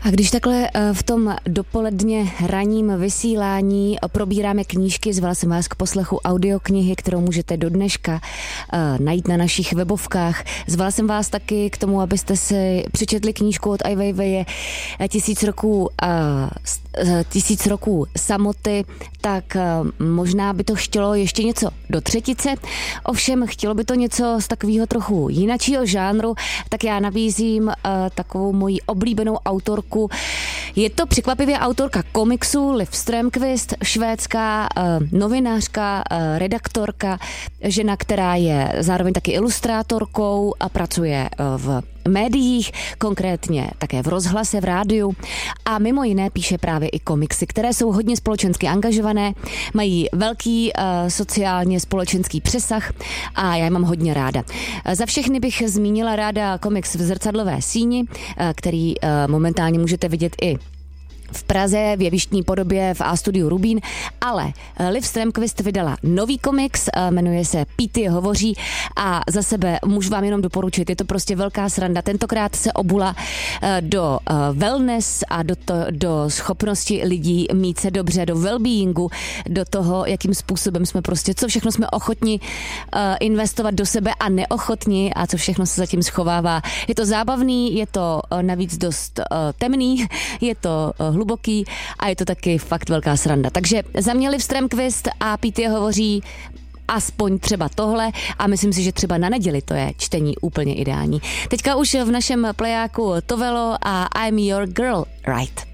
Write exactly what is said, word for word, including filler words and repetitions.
A když takhle v tom dopoledně ranním vysílání probíráme knížky, zvala jsem vás k poslechu audioknihy, kterou můžete do dneška uh, najít na našich webovkách. Zvala jsem vás taky k tomu, abyste si přečetli knížku od Ai Weiweje Tisíc roků, uh, tisíc roků samoty, tak uh, možná by to chtělo ještě něco do třetice, ovšem chtělo by to něco z takového trochu jinačího žánru, tak já nabízím uh, takovou moji oblíbenou autorku. Je to překvapivě autorka komiksu Liv Strömquist, švédská uh, novinářka, uh, redaktorka, žena, která je zároveň taky ilustrátorkou a pracuje uh, v médiích, konkrétně také v rozhlase, v rádiu a mimo jiné píše právě i komiksy, které jsou hodně společensky angažované, mají velký uh, sociálně společenský přesah a já je mám hodně ráda. Za všechny bych zmínila ráda komiks v zrcadlové síni, uh, který uh, momentálně můžete vidět i v Praze v jevištní podobě v A-studiu Rubín, ale Liv Strömquist vydala nový komiks, jmenuje se Petey hovoří a za sebe můžu vám jenom doporučit, je to prostě velká sranda. Tentokrát se obula do wellness a do, to, do schopnosti lidí mít se dobře, do wellbeingu, do toho, jakým způsobem jsme prostě, co všechno jsme ochotni investovat do sebe a neochotni a co všechno se zatím schovává. Je to zábavný, je to navíc dost temný, je to hluboký a je to taky fakt velká sranda. Takže za mě Liv Strömquist a Petey hovoří aspoň třeba tohle a myslím si, že třeba na neděli to je čtení úplně ideální. Teďka už v našem plejáku Tovelo a I'm Your Girl, Right.